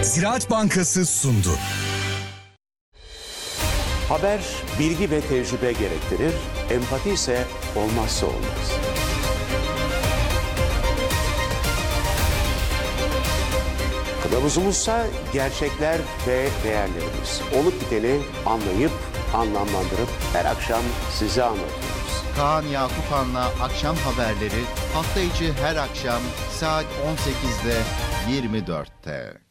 Ziraat Bankası sundu. Haber bilgi ve tecrübe gerektirir, empati ise olmazsa olmaz. Kılavuzumuzsa gerçekler ve değerlerimiz. Olup biteni anlayıp, anlamlandırıp her akşam size anlatıyoruz. Kaan Yakupan'la akşam haberleri hafta içi her akşam saat 18'de 24'te.